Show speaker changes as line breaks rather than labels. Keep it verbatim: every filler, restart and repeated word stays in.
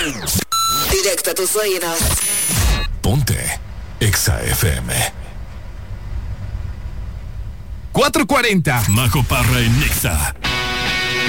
Directo a tus oídos.
Ponte Exa F M.
cuatro cuarenta.
Majo Parra en Exa.